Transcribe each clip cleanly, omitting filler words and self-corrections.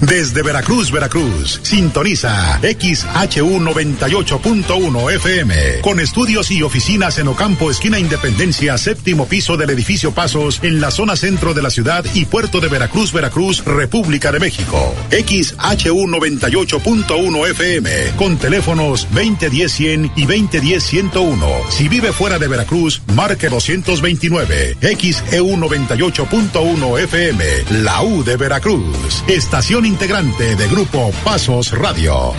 Desde Veracruz, Veracruz, sintoniza XHU 98.1 FM, con estudios y oficinas en Ocampo, esquina Independencia, séptimo piso del edificio Pasos, en la zona centro de la ciudad y puerto de Veracruz, Veracruz, República de México. XHU 98.1 FM, con teléfonos 2010-100 y 2010-101. Si vive fuera de Veracruz, marque 229. XEU 98.1 FM, la U de Veracruz, estación integrante de Grupo Pasos Radio.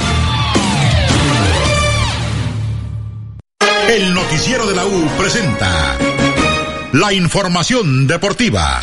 El noticiero de la U presenta la información deportiva.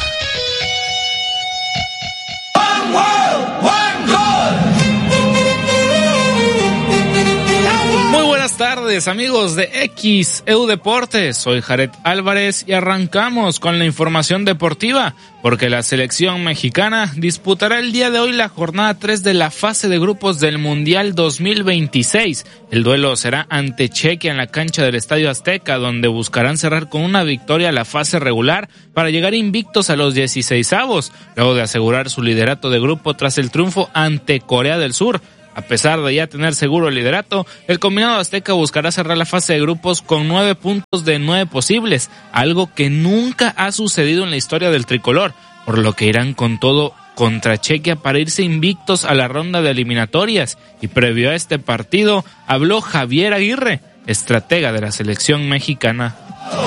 Buenas tardes, amigos de XEU Deportes. Soy Jared Álvarez y arrancamos con la información deportiva, porque la selección mexicana disputará el día de hoy la jornada 3 de la fase de grupos del Mundial 2026. El duelo será ante Chequia en la cancha del Estadio Azteca, donde buscarán cerrar con una victoria la fase regular para llegar invictos a los 16avos, luego de asegurar su liderato de grupo tras el triunfo ante Corea del Sur. A pesar de ya tener seguro el liderato, el combinado azteca buscará cerrar la fase de grupos con 9 puntos de 9 posibles, algo que nunca ha sucedido en la historia del tricolor, por lo que irán con todo contra Chequia para irse invictos a la ronda de eliminatorias. Y previo a este partido, habló Javier Aguirre, estratega de la selección mexicana.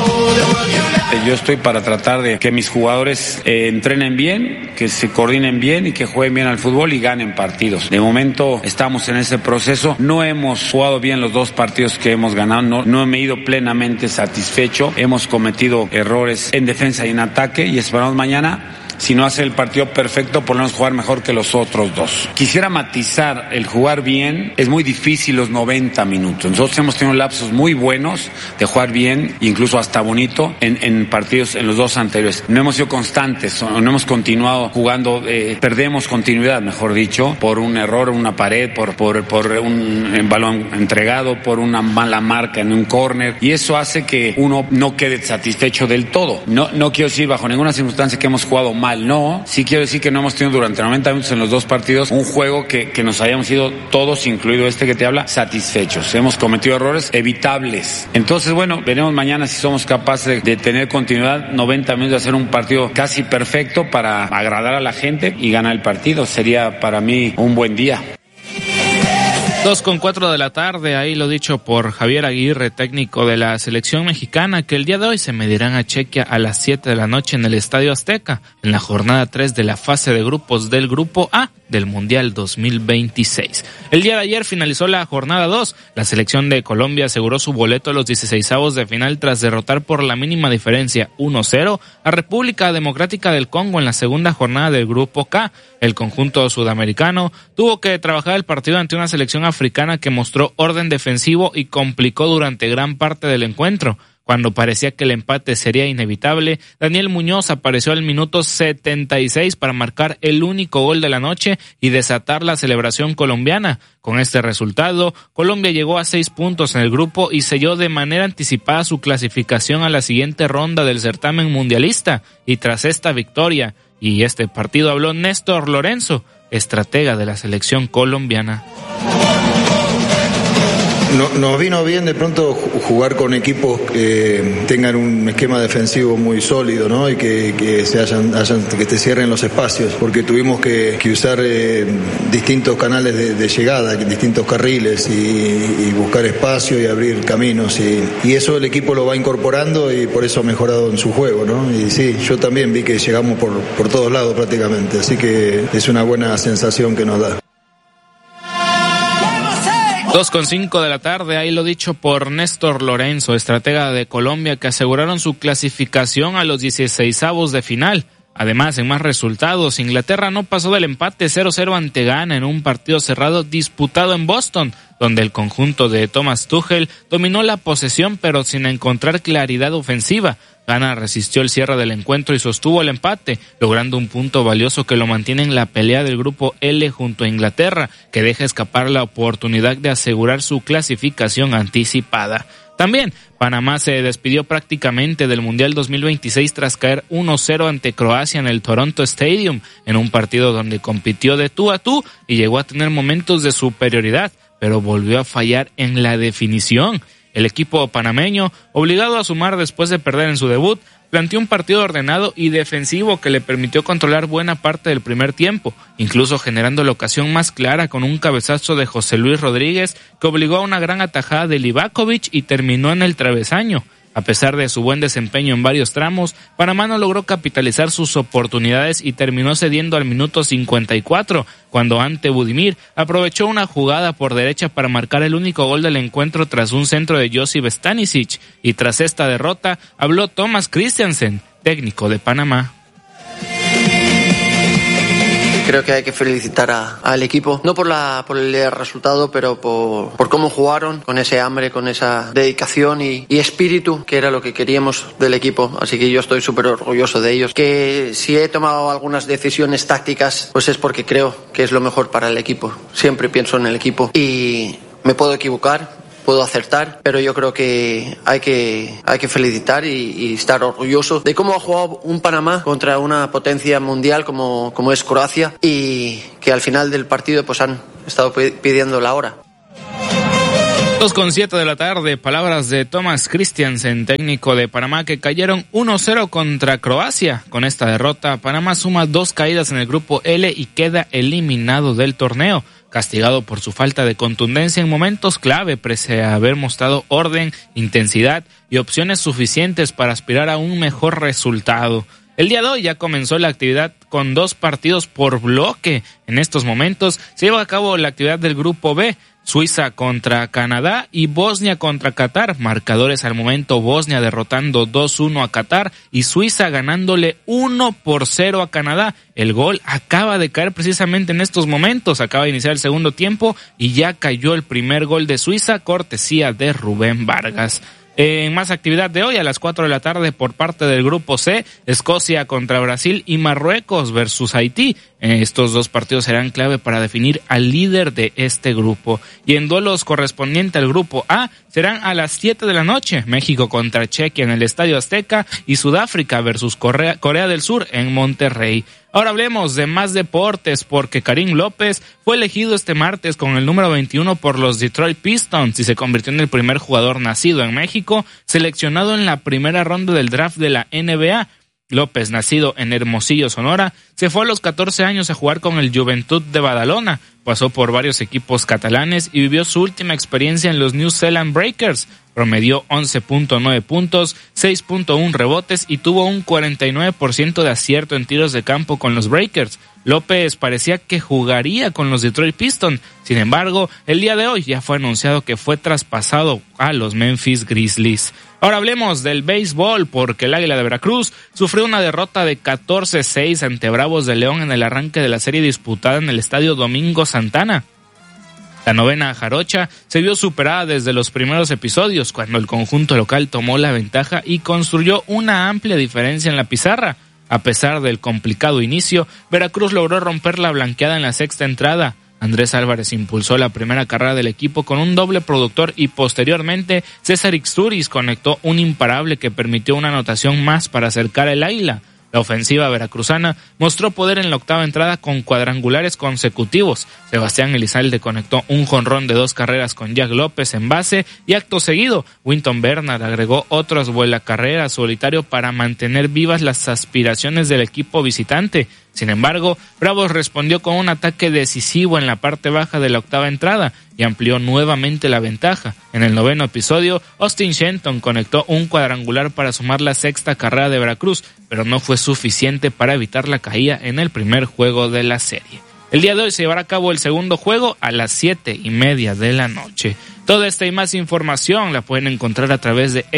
Yo estoy para tratar de que mis jugadores entrenen bien, que se coordinen bien y que jueguen bien al fútbol y ganen partidos. De momento estamos en ese proceso. No hemos jugado bien los 2 partidos que hemos ganado. No me he ido plenamente satisfecho. Hemos cometido errores en defensa y en ataque y esperamos mañana, si no hace el partido perfecto, por lo menos jugar mejor que los otros 2. Quisiera matizar, el jugar bien es muy difícil los 90 minutos. Nosotros hemos tenido lapsos muy buenos de jugar bien, incluso hasta bonito, en partidos en los 2 anteriores. No hemos sido constantes, no hemos continuado jugando, perdemos continuidad, mejor dicho, por un error, una pared, por un balón entregado, por una mala marca en un córner, y eso hace que uno no quede satisfecho del todo. No quiero decir bajo ninguna circunstancia que hemos jugado mal. No, sí quiero decir que no hemos tenido durante 90 minutos en los 2 partidos un juego que nos hayamos ido todos, incluido este que te habla, satisfechos. Hemos cometido errores evitables. Entonces, bueno, veremos mañana si somos capaces de tener continuidad, 90 minutos, de hacer un partido casi perfecto para agradar a la gente y ganar el partido. Sería para mí un buen día. 2:04 de la tarde, ahí lo dicho por Javier Aguirre, técnico de la selección mexicana, que el día de hoy se medirán a Chequia a las 7 de la noche en el Estadio Azteca, en la jornada 3 de la fase de grupos del Grupo A del Mundial 2026. El día de ayer finalizó la jornada 2. La selección de Colombia aseguró su boleto a los 16avos de final tras derrotar por la mínima diferencia 1-0 a República Democrática del Congo en la segunda jornada del Grupo K. El conjunto sudamericano tuvo que trabajar el partido ante una selección africana que mostró orden defensivo y complicó durante gran parte del encuentro. Cuando parecía que el empate sería inevitable, Daniel Muñoz apareció al minuto 76 para marcar el único gol de la noche y desatar la celebración colombiana. Con este resultado, Colombia llegó a 6 puntos en el grupo y selló de manera anticipada su clasificación a la siguiente ronda del certamen mundialista. Y tras esta victoria y este partido habló Néstor Lorenzo, estratega de la selección colombiana. Nos vino bien de pronto jugar con equipos que tengan un esquema defensivo muy sólido, ¿no? Y que te cierren los espacios, porque tuvimos que usar distintos canales de llegada, distintos carriles y buscar espacio y abrir caminos y eso el equipo lo va incorporando y por eso ha mejorado en su juego, ¿no? Y sí, yo también vi que llegamos por todos lados prácticamente, así que es una buena sensación que nos da. 2:05 de la tarde, ahí lo dicho por Néstor Lorenzo, estratega de Colombia, que aseguraron su clasificación a los 16avos de final. Además, en más resultados, Inglaterra no pasó del empate 0-0 ante Ghana en un partido cerrado disputado en Boston, donde el conjunto de Thomas Tuchel dominó la posesión pero sin encontrar claridad ofensiva. Ghana resistió el cierre del encuentro y sostuvo el empate, logrando un punto valioso que lo mantiene en la pelea del grupo L junto a Inglaterra, que deja escapar la oportunidad de asegurar su clasificación anticipada. También, Panamá se despidió prácticamente del Mundial 2026 tras caer 1-0 ante Croacia en el Toronto Stadium, en un partido donde compitió de tú a tú y llegó a tener momentos de superioridad, pero volvió a fallar en la definición. El equipo panameño, obligado a sumar después de perder en su debut, planteó un partido ordenado y defensivo que le permitió controlar buena parte del primer tiempo, incluso generando la ocasión más clara con un cabezazo de José Luis Rodríguez que obligó a una gran atajada de Livakovic y terminó en el travesaño. A pesar de su buen desempeño en varios tramos, Panamá no logró capitalizar sus oportunidades y terminó cediendo al minuto 54, cuando Ante Budimir aprovechó una jugada por derecha para marcar el único gol del encuentro tras un centro de Josip Stanisic, y tras esta derrota habló Thomas Christiansen, técnico de Panamá. Creo que hay que felicitar al equipo, no por el resultado, pero por cómo jugaron, con ese hambre, con esa dedicación y espíritu, que era lo que queríamos del equipo. Así que yo estoy súper orgulloso de ellos. Que si he tomado algunas decisiones tácticas, pues es porque creo que es lo mejor para el equipo. Siempre pienso en el equipo y me puedo equivocar, puedo acertar, pero yo creo que hay que felicitar y estar orgulloso de cómo ha jugado un Panamá contra una potencia mundial como es Croacia, y que al final del partido pues han estado pidiendo la hora. 2:07 de la tarde, palabras de Thomas Christiansen, técnico de Panamá, que cayeron 1-0 contra Croacia. Con esta derrota, Panamá suma 2 caídas en el grupo L y queda eliminado del torneo, castigado por su falta de contundencia en momentos clave, pese a haber mostrado orden, intensidad y opciones suficientes para aspirar a un mejor resultado. El día de hoy ya comenzó la actividad con 2 partidos por bloque. En estos momentos se lleva a cabo la actividad del grupo B, Suiza contra Canadá y Bosnia contra Qatar. Marcadores al momento: Bosnia derrotando 2-1 a Qatar y Suiza ganándole 1-0 a Canadá. El gol acaba de caer precisamente en estos momentos. Acaba de iniciar el segundo tiempo y ya cayó el primer gol de Suiza, cortesía de Rubén Vargas. En más actividad de hoy, a las 4 de la tarde, por parte del grupo C, Escocia contra Brasil y Marruecos versus Haití. Estos 2 partidos serán clave para definir al líder de este grupo. Y en duelos correspondientes al grupo A, serán a las 7 de la noche, México contra Chequia en el Estadio Azteca y Sudáfrica versus Corea del Sur en Monterrey. Ahora hablemos de más deportes, porque Karim López fue elegido este martes con el número 21 por los Detroit Pistons y se convirtió en el primer jugador nacido en México seleccionado en la primera ronda del draft de la NBA. López, nacido en Hermosillo, Sonora, se fue a los 14 años a jugar con el Juventud de Badalona, pasó por varios equipos catalanes y vivió su última experiencia en los New Zealand Breakers. Promedió 11.9 puntos, 6.1 rebotes y tuvo un 49% de acierto en tiros de campo con los Breakers. López parecía que jugaría con los Detroit Pistons. Sin embargo, el día de hoy ya fue anunciado que fue traspasado a los Memphis Grizzlies. Ahora hablemos del béisbol, porque el Águila de Veracruz sufrió una derrota de 14-6 ante Bravos de León en el arranque de la serie disputada en el Estadio Domingo Santana. La novena jarocha se vio superada desde los primeros episodios, cuando el conjunto local tomó la ventaja y construyó una amplia diferencia en la pizarra. A pesar del complicado inicio, Veracruz logró romper la blanqueada en la sexta entrada. Andrés Álvarez impulsó la primera carrera del equipo con un doble productor y posteriormente César Ixturis conectó un imparable que permitió una anotación más para acercar el Águila. La ofensiva veracruzana mostró poder en la octava entrada con cuadrangulares consecutivos. Sebastián Elizalde conectó un jonrón de 2 carreras con Jack López en base y acto seguido, Winton Bernard agregó otras vuelacarreras solitario para mantener vivas las aspiraciones del equipo visitante. Sin embargo, Bravos respondió con un ataque decisivo en la parte baja de la octava entrada y amplió nuevamente la ventaja. En el noveno episodio, Austin Shenton conectó un cuadrangular para sumar la sexta carrera de Veracruz, pero no fue suficiente para evitar la caída en el primer juego de la serie. El día de hoy se llevará a cabo el segundo juego a las 7:30 de la noche. Toda esta y más información la pueden encontrar a través de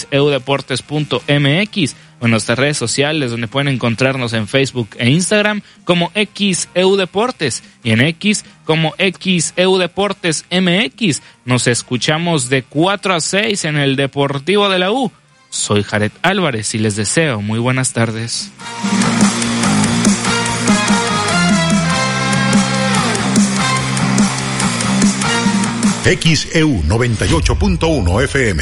xeudeportes.mx o en nuestras redes sociales, donde pueden encontrarnos en Facebook e Instagram como xeudeportes y en X como xeudeportesmx. Nos escuchamos de 4 a 6 en el Deportivo de la U. Soy Jared Álvarez y les deseo muy buenas tardes. XEU 98.1 FM.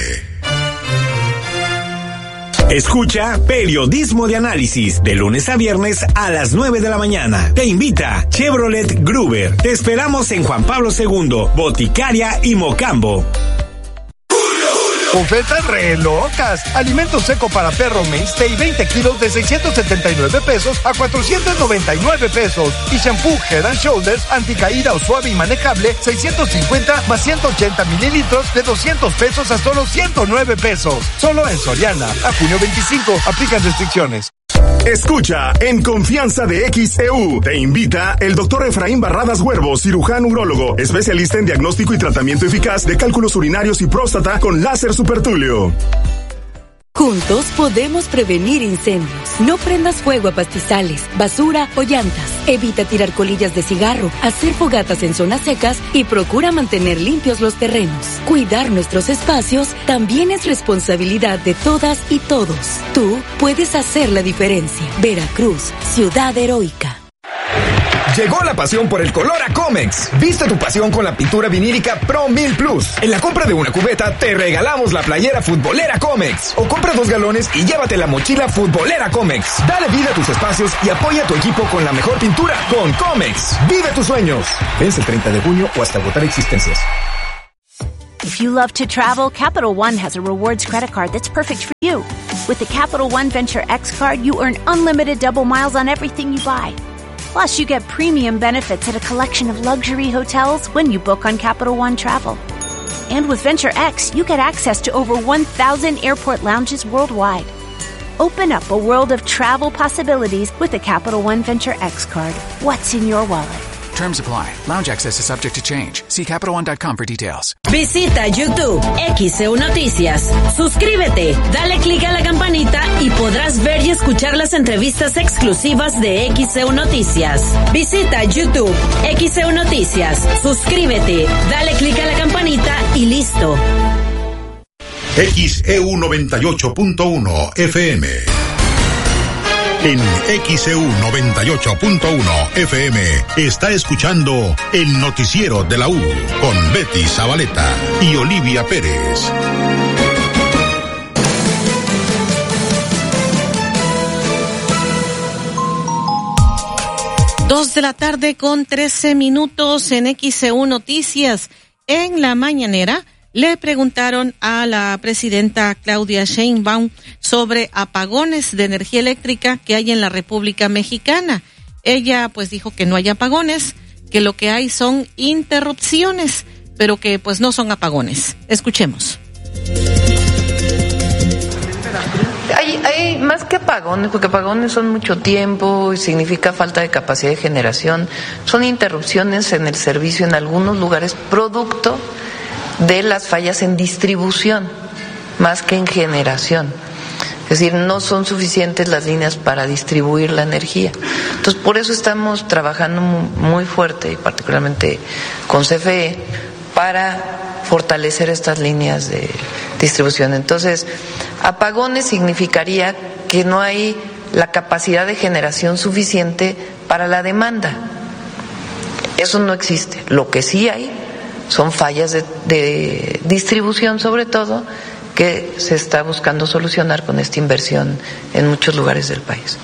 Escucha Periodismo de Análisis de lunes a viernes a las 9 de la mañana. Te invita Chevrolet Gruber. Te esperamos en Juan Pablo II, Boticaria y Mocambo. Ofertas re locas. Alimento seco para perro Mainstay 20 kilos de 679 pesos a 499 pesos. Y shampoo Head and Shoulders anticaída o suave y manejable 650 más 180 mililitros de 200 pesos a solo 109 pesos. Solo en Soriana. A junio 25. Aplican restricciones. Escucha En Confianza de XEU. Te invita el doctor Efraín Barradas Huervo, cirujano urólogo, especialista en diagnóstico y tratamiento eficaz de cálculos urinarios y próstata con láser supertulio. Juntos podemos prevenir incendios. No prendas fuego a pastizales, basura o llantas. Evita tirar colillas de cigarro, hacer fogatas en zonas secas y procura mantener limpios los terrenos. Cuidar nuestros espacios también es responsabilidad de todas y todos. Tú puedes hacer la diferencia. Veracruz, ciudad heroica. Llegó la pasión por el color a Comex. Viste tu pasión con la pintura vinílica Pro 1000 Plus. En la compra de una cubeta te regalamos la playera futbolera Comex. O compra 2 galones y llévate la mochila futbolera Comex. Dale vida a tus espacios y apoya a tu equipo con la mejor pintura con Comex. Vive tus sueños. Vence el 30 de junio o hasta agotar existencias. If you love to travel, Capital One has a rewards credit card that's perfect for you. With the Capital One Venture X card, you earn unlimited double miles on everything you buy. Plus, you get premium benefits at a collection of luxury hotels when you book on Capital One Travel. And with Venture X, you get access to over 1,000 airport lounges worldwide. Open up a world of travel possibilities with the Capital One Venture X card. What's in your wallet? Terms apply. Lounge access is subject to change. See CapitalOne.com for details. Visita YouTube XEU Noticias. Suscríbete, dale clic a la campanita y podrás ver y escuchar las entrevistas exclusivas de XEU Noticias. Visita YouTube XEU Noticias. Suscríbete, dale clic a la campanita y listo. XEU 98.1 FM. En XEU 98.1 FM está escuchando el noticiero de la U con Betty Zabaleta y Olivia Pérez. Dos de la tarde con 13 minutos en XEU Noticias. En la mañanera le preguntaron a la presidenta Claudia Sheinbaum sobre apagones de energía eléctrica que hay en la República Mexicana. Ella pues dijo que no hay apagones, que lo que hay son interrupciones, pero que pues no son apagones. Escuchemos. Hay más que apagones, porque apagones son mucho tiempo y significa falta de capacidad de generación. Son interrupciones en el servicio en algunos lugares producto de las fallas en distribución, más que en generación. Es decir, no son suficientes las líneas para distribuir la energía. Entonces, por eso estamos trabajando muy fuerte, y particularmente con CFE, para fortalecer estas líneas de distribución. Entonces, apagones significaría que no hay la capacidad de generación suficiente para la demanda. Eso no existe. Lo que sí hay son fallas de distribución, sobre todo, que se está buscando solucionar con esta inversión en muchos lugares del país.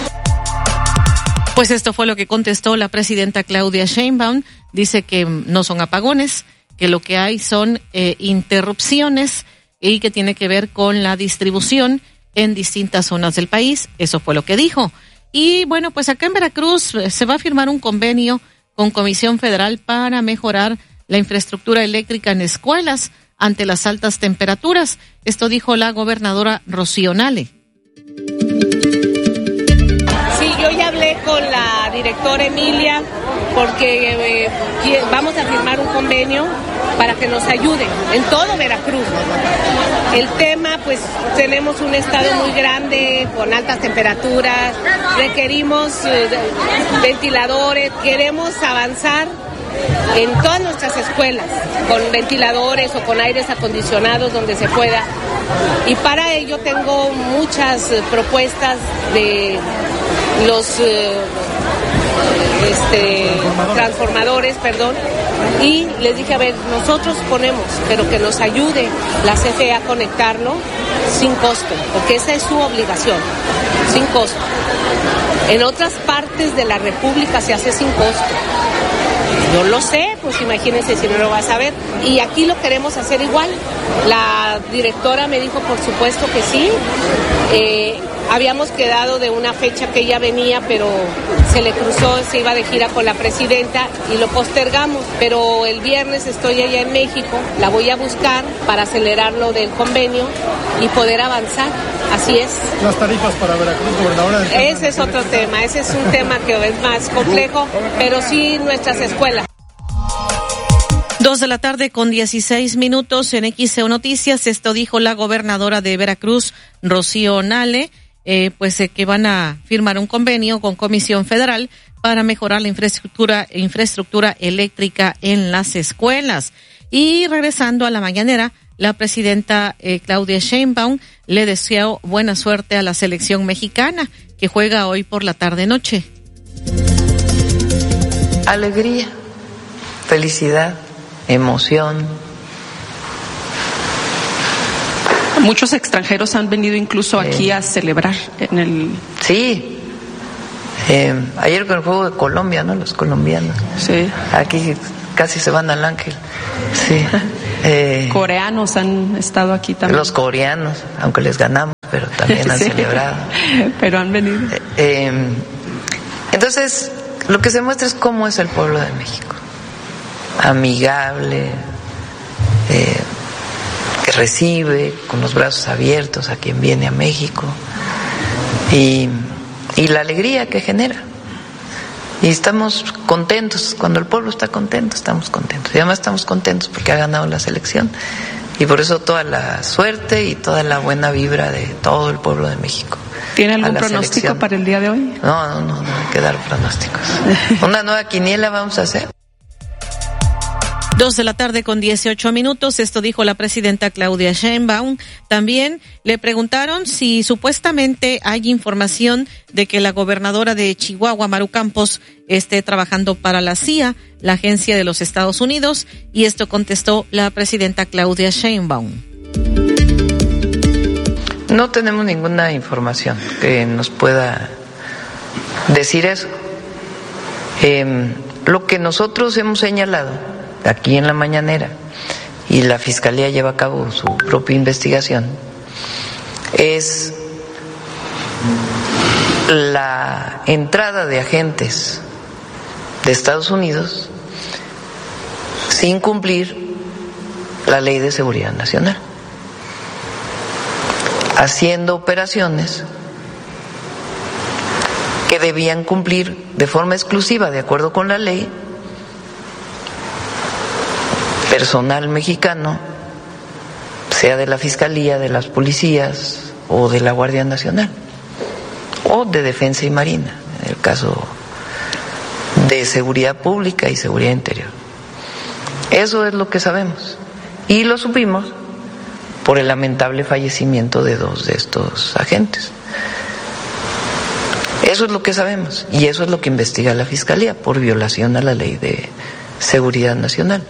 Pues esto fue lo que contestó la presidenta Claudia Sheinbaum. Dice que no son apagones, que lo que hay son interrupciones y que tiene que ver con la distribución en distintas zonas del país. Eso fue lo que dijo. Y bueno, pues acá en Veracruz se va a firmar un convenio con Comisión Federal para mejorar la infraestructura eléctrica en escuelas ante las altas temperaturas. Esto dijo la gobernadora Rocío Nale. Sí, yo ya hablé con la directora Emilia porque vamos a firmar un convenio para que nos ayude en todo Veracruz. El tema, pues tenemos un estado muy grande con altas temperaturas, requerimos ventiladores, queremos avanzar en todas nuestras escuelas, con ventiladores o con aires acondicionados donde se pueda. Y para ello tengo muchas propuestas de los transformadores, Y les dije, a ver, nosotros ponemos, pero que nos ayude la CFE a conectarlo sin costo, porque esa es su obligación, sin costo. En otras partes de la República se hace sin costo. Yo lo sé, pues imagínense si no lo vas a ver. Y aquí lo queremos hacer igual. La directora me dijo, por supuesto que sí. Habíamos quedado de una fecha que ella venía, pero se le cruzó, se iba de gira con la presidenta y lo postergamos. Pero el viernes estoy allá en México, la voy a buscar para acelerar lo del convenio y poder avanzar. Así es. Las tarifas para Veracruz, gobernadora. Ese es otro tema, ese es un tema que es más complejo, pero sí nuestras escuelas. 2:16 p.m. en XEU Noticias. Esto dijo la gobernadora de Veracruz, Rocío Nale, que van a firmar un convenio con Comisión Federal para mejorar la infraestructura eléctrica en las escuelas. Y regresando a la mañanera, la presidenta Claudia Sheinbaum le deseó buena suerte a la selección mexicana que juega hoy por la tarde-noche. Alegría, felicidad, emoción. Muchos extranjeros han venido incluso aquí a celebrar en el... Sí, ayer con el juego de Colombia, ¿no? Los colombianos. Sí. Aquí casi se van al Ángel. Sí. Coreanos han estado aquí también. Los coreanos, aunque les ganamos, pero también han celebrado. Pero han venido. Entonces, lo que se muestra es cómo es el pueblo de México. Amigable, que recibe con los brazos abiertos a quien viene a México y la alegría que genera. Y estamos contentos, cuando el pueblo está contento, estamos contentos. Y además estamos contentos porque ha ganado la selección. Y por eso toda la suerte y toda la buena vibra de todo el pueblo de México. ¿Tiene algún pronóstico para el día de hoy? No hay que dar pronósticos. Una nueva quiniela vamos a hacer. 2:18 p.m. Esto dijo la presidenta Claudia Sheinbaum. También le preguntaron si supuestamente hay información de que la gobernadora de Chihuahua, Maru Campos, esté trabajando para la CIA, la agencia de los Estados Unidos, y esto contestó la presidenta Claudia Sheinbaum. No tenemos ninguna información que nos pueda decir eso. Lo que nosotros hemos señalado aquí en la mañanera, y la Fiscalía lleva a cabo su propia investigación, es la entrada de agentes de Estados Unidos sin cumplir la Ley de Seguridad Nacional, haciendo operaciones que debían cumplir de forma exclusiva, de acuerdo con la ley, personal mexicano, sea de la Fiscalía, de las policías o de la Guardia Nacional o de Defensa y Marina, en el caso de Seguridad Pública y Seguridad Interior. Eso es lo que sabemos y lo supimos por el lamentable fallecimiento de 2 de estos agentes. Eso es lo que sabemos y eso es lo que investiga la Fiscalía por violación a la Ley de Seguridad Nacional.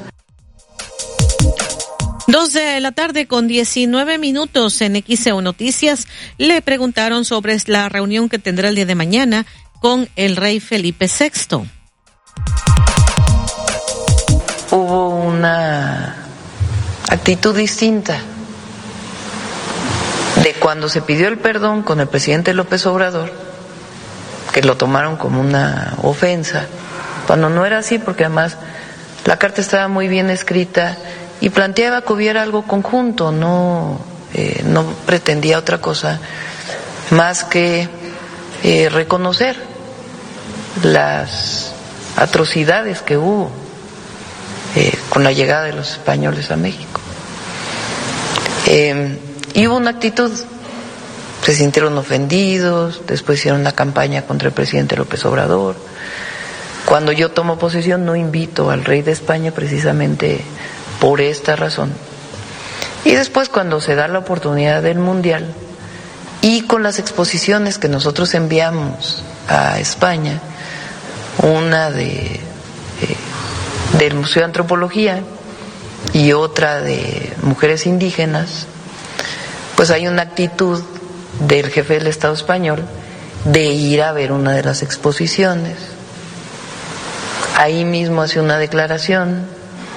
2:19 p.m. en XEU Noticias. Le preguntaron sobre la reunión que tendrá el día de mañana con el rey Felipe VI. Hubo una actitud distinta de cuando se pidió el perdón con el presidente López Obrador, que lo tomaron como una ofensa, cuando no era así, porque además la carta estaba muy bien escrita y planteaba que hubiera algo conjunto, no pretendía otra cosa más que reconocer las atrocidades que hubo con la llegada de los españoles a México. Y hubo una actitud, se sintieron ofendidos, después hicieron una campaña contra el presidente López Obrador. Cuando yo tomo posesión no invito al rey de España precisamente por esta razón. Y después, cuando se da la oportunidad del Mundial y con las exposiciones que nosotros enviamos a España, una de del Museo de Antropología y otra de mujeres indígenas, pues hay una actitud del jefe del Estado español de ir a ver una de las exposiciones. Ahí mismo hace una declaración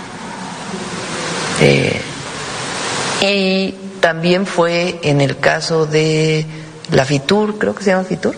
y también fue en el caso de la FITUR, creo que se llama FITUR,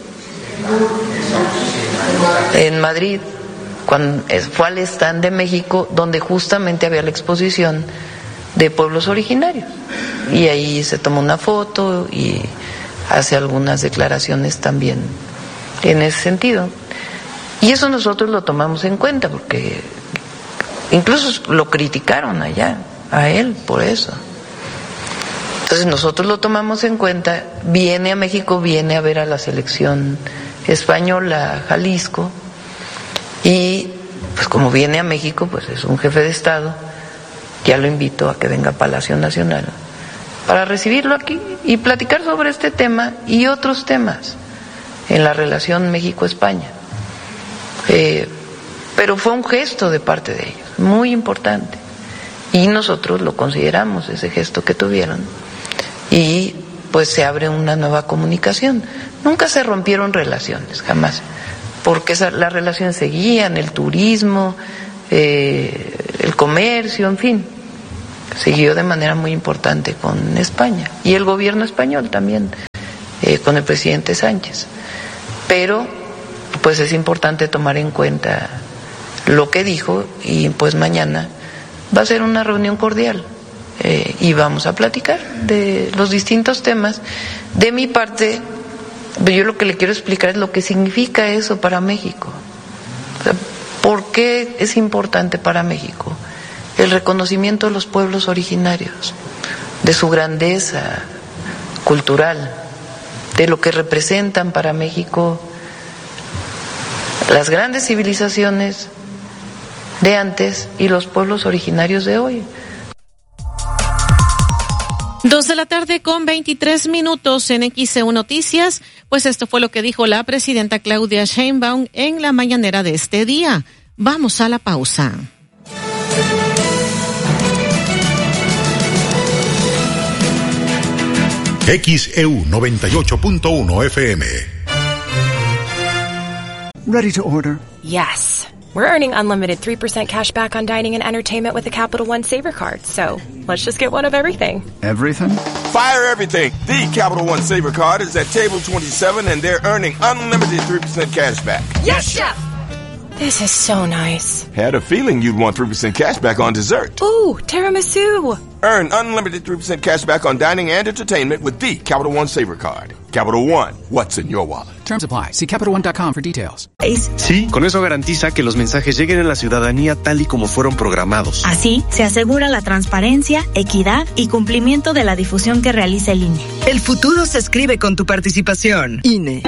en Madrid, cuando fue al stand de México, donde justamente había la exposición de pueblos originarios, y ahí se tomó una foto y hace algunas declaraciones también en ese sentido. Y eso nosotros lo tomamos en cuenta, porque incluso lo criticaron allá a él por eso. Entonces nosotros lo tomamos en cuenta. Viene a México, viene a ver a la selección española, a Jalisco, y pues como viene a México, pues es un jefe de Estado. Ya lo invito a que venga a Palacio Nacional para recibirlo aquí y platicar sobre este tema y otros temas en la relación México-España. Pero fue un gesto de parte de ellos, muy importante, y nosotros lo consideramos, ese gesto que tuvieron, y pues se abre una nueva comunicación. Nunca se rompieron relaciones, jamás, porque las relaciones seguían, el turismo, el comercio, en fin, siguió de manera muy importante con España, y el gobierno español también, con el presidente Sánchez. Pero pues es importante tomar en cuenta lo que dijo, y pues mañana va a ser una reunión cordial y vamos a platicar de los distintos temas. De mi parte, yo lo que le quiero explicar es lo que significa eso para México. O sea, ¿por qué es importante para México el reconocimiento de los pueblos originarios, de su grandeza cultural, de lo que representan para México las grandes civilizaciones de antes y los pueblos originarios de hoy? 2:23 en XEU Noticias. Pues esto fue lo que dijo la presidenta Claudia Sheinbaum en la mañanera de este día. Vamos a la pausa. XEU 98.1 FM. Ready to order? Yes. We're earning unlimited 3% cash back on dining and entertainment with the Capital One Saver Card. So let's just get one of everything. Everything? Fire everything. The Capital One Saver Card is at table 27 and they're earning unlimited 3% cash back. Yes, Chef! This is so nice. Had a feeling you'd want 3% cash back on dessert. Ooh, tiramisu. Earn unlimited 3% cash back on dining and entertainment with the Capital One Saver Card. Capital One, what's in your wallet? Terms apply. See CapitalOne.com for details. Sí, con eso garantiza que los mensajes lleguen a la ciudadanía tal y como fueron programados. Así, se asegura la transparencia, equidad y cumplimiento de la difusión que realiza el INE. El futuro se escribe con tu participación. INE.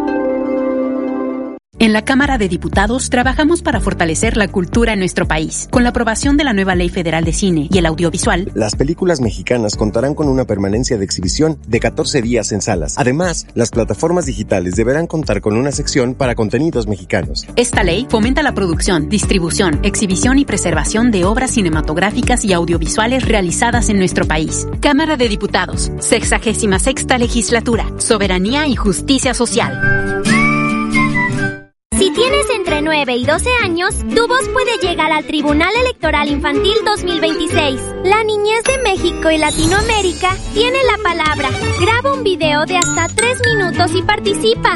En la Cámara de Diputados trabajamos para fortalecer la cultura en nuestro país. Con la aprobación de la nueva Ley Federal de Cine y el Audiovisual, las películas mexicanas contarán con una permanencia de exhibición de 14 días en salas. Además, las plataformas digitales deberán contar con una sección para contenidos mexicanos. Esta ley fomenta la producción, distribución, exhibición y preservación de obras cinematográficas y audiovisuales realizadas en nuestro país. Cámara de Diputados, 66ª Legislatura, Soberanía y Justicia Social. Si tienes entre 9 y 12 años, tu voz puede llegar al Tribunal Electoral Infantil 2026. La niñez de México y Latinoamérica tiene la palabra. Graba un video de hasta 3 minutos y participa.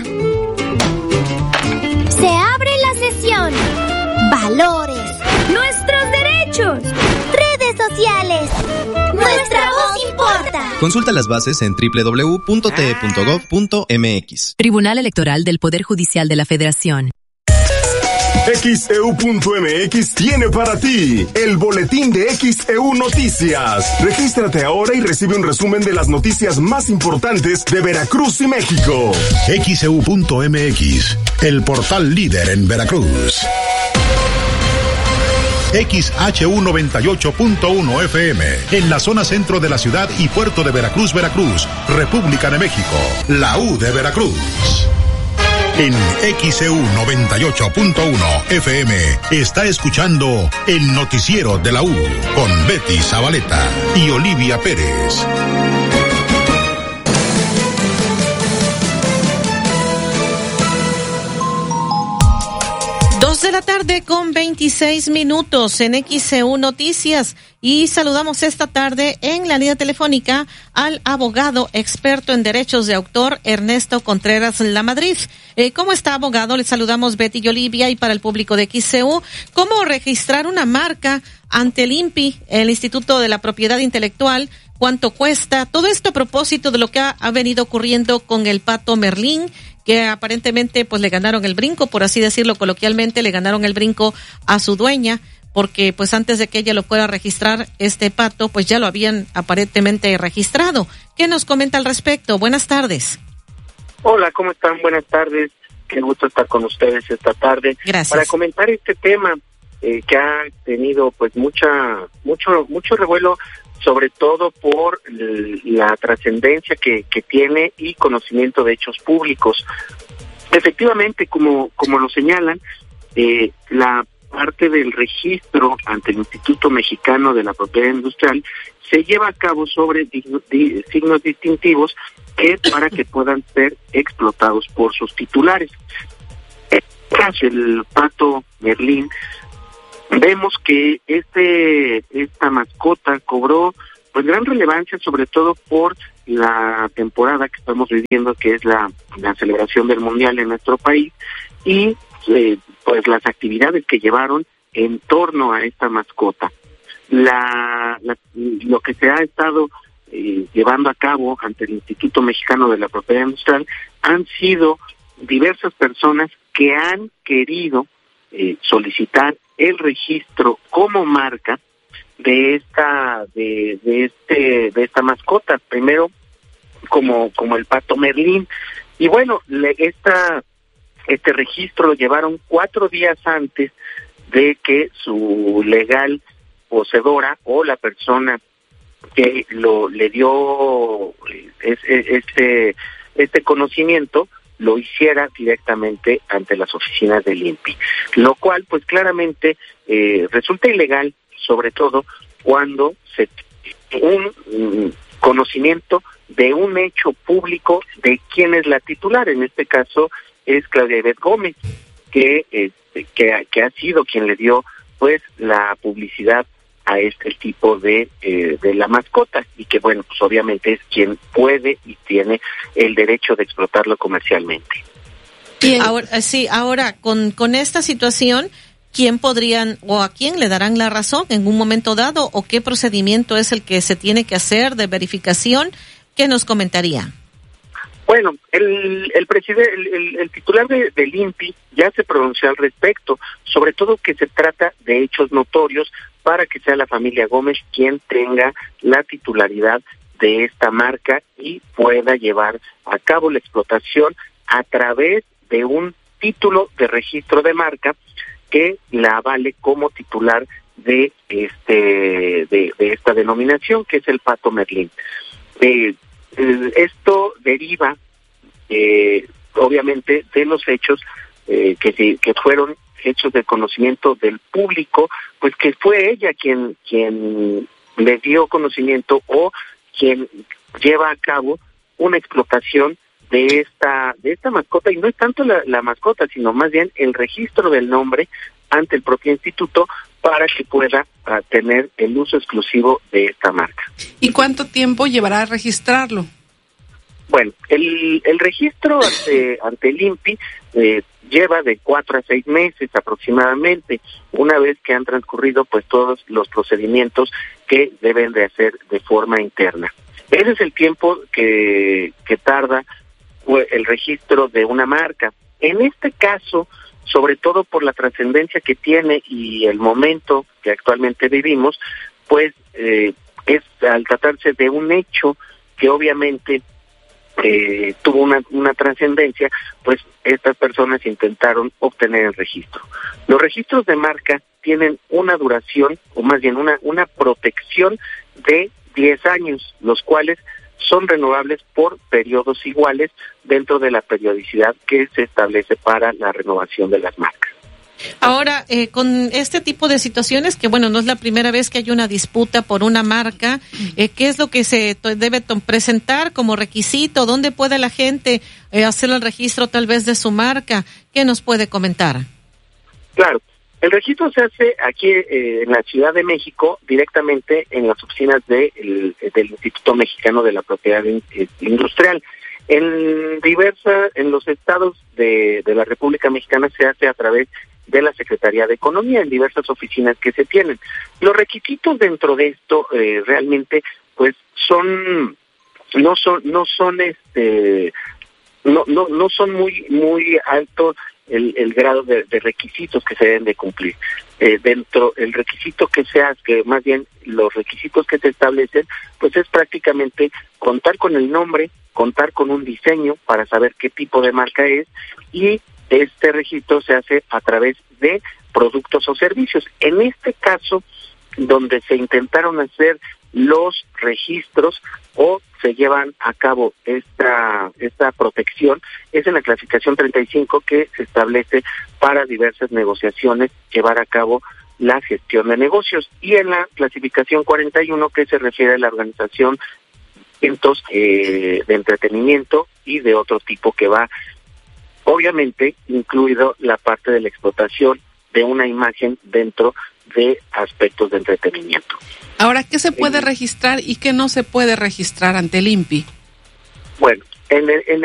Se abre la sesión. Valores. Nuestros derechos. Redes sociales. Nuestra voz importa. Consulta las bases en www.te.gov.mx. Tribunal Electoral del Poder Judicial de la Federación. XEU.mx tiene para ti el boletín de XEU Noticias. Regístrate ahora y recibe un resumen de las noticias más importantes de Veracruz y México. XEU.mx, el portal líder en Veracruz. XHU 98.1 FM, en la zona centro de la ciudad y puerto de Veracruz, Veracruz, República de México, la U de Veracruz. En XEU 98.1 FM está escuchando el noticiero de la U con Betty Zabaleta y Olivia Pérez. 2 de la tarde con 26 minutos en XEU Noticias y saludamos esta tarde en la línea telefónica al abogado experto en derechos de autor Ernesto Contreras Lamadrid. ¿Cómo está, abogado? Le saludamos Betty y Olivia, y para el público de XEU, ¿cómo registrar una marca ante el INPI, el Instituto de la Propiedad Intelectual? ¿Cuánto cuesta? Todo esto a propósito de lo que ha venido ocurriendo con el Pato Merlín, que aparentemente pues le ganaron el brinco, por así decirlo coloquialmente, le ganaron el brinco a su dueña, porque pues antes de que ella lo fuera a registrar, este pato pues ya lo habían aparentemente registrado. ¿Qué nos comenta al respecto? Buenas tardes. Hola, ¿cómo están? Buenas tardes. Qué gusto estar con ustedes esta tarde. Gracias. Para comentar este tema que ha tenido pues mucho revuelo, sobre todo por la trascendencia que tiene y conocimiento de hechos públicos. Efectivamente, como lo señalan, la parte del registro ante el Instituto Mexicano de la Propiedad Industrial se lleva a cabo sobre signos distintivos para que puedan ser explotados por sus titulares. Tras el Pato Merlín, vemos que esta mascota cobró pues gran relevancia, sobre todo por la temporada que estamos viviendo, que es la celebración del Mundial en nuestro país, y pues las actividades que llevaron en torno a esta mascota. Lo que se ha estado llevando a cabo ante el Instituto Mexicano de la Propiedad Industrial han sido diversas personas que han querido solicitar el registro como marca de esta mascota, primero como el Pato Merlín, y bueno, este registro lo llevaron 4 días antes de que su legal poseedora o la persona que le dio este conocimiento lo hiciera directamente ante las oficinas del INPI, lo cual pues claramente resulta ilegal, sobre todo cuando se tiene un conocimiento de un hecho público de quién es la titular. En este caso es Claudia Ivette Gómez, que ha sido quien le dio pues la publicidad a este tipo de la mascota, y que bueno, pues obviamente es quien puede y tiene el derecho de explotarlo comercialmente. Bien. Ahora con esta situación, ¿quién podrían o a quién le darán la razón en un momento dado, o qué procedimiento es el que se tiene que hacer de verificación? ¿Qué nos comentaría? Bueno, el titular del INPI ya se pronunció al respecto, sobre todo que se trata de hechos notorios para que sea la familia Gómez quien tenga la titularidad de esta marca y pueda llevar a cabo la explotación a través de un título de registro de marca que la avale como titular de esta denominación, que es el Pato Merlín. Esto deriva obviamente de los hechos que fueron hechos de conocimiento del público, pues que fue ella quien le dio conocimiento o quien lleva a cabo una explotación de esta mascota, y no es tanto la mascota, sino más bien el registro del nombre ante el propio instituto para que pueda tener el uso exclusivo de esta marca. ¿Y cuánto tiempo llevará a registrarlo? Bueno, el registro ante el INPI lleva de 4 a 6 meses aproximadamente, una vez que han transcurrido pues todos los procedimientos que deben de hacer de forma interna. Ese es el tiempo que tarda el registro de una marca. En este caso, sobre todo por la trascendencia que tiene y el momento que actualmente vivimos, pues es al tratarse de un hecho que obviamente tuvo una trascendencia, pues estas personas intentaron obtener el registro. Los registros de marca tienen una duración, o más bien una protección de 10 años, los cuales son renovables por periodos iguales dentro de la periodicidad que se establece para la renovación de las marcas. Ahora, con este tipo de situaciones, que bueno, no es la primera vez que hay una disputa por una marca, ¿qué es lo que se debe presentar como requisito? ¿Dónde puede la gente hacer el registro tal vez de su marca? ¿Qué nos puede comentar? Claro, el registro se hace aquí en la Ciudad de México, directamente en las oficinas del Instituto Mexicano de la Propiedad Industrial. En los estados de la República Mexicana se hace a través de la Secretaría de Economía en diversas oficinas que se tienen. Los requisitos dentro de esto realmente pues no son muy altos el grado de requisitos que se deben de cumplir. Los requisitos que se establecen pues es prácticamente contar con el nombre, contar con un diseño para saber qué tipo de marca es, y este registro se hace a través de productos o servicios. En este caso, donde se intentaron hacer los registros o se llevan a cabo esta protección, es en la clasificación 35, que se establece para diversas negociaciones llevar a cabo la gestión de negocios, y en la clasificación 41, que se refiere a la organización de eventos de entretenimiento y de otro tipo, que va obviamente incluido la parte de la explotación de una imagen dentro de aspectos de entretenimiento. Ahora, ¿qué se puede registrar y qué no se puede registrar ante el INPI? Bueno, en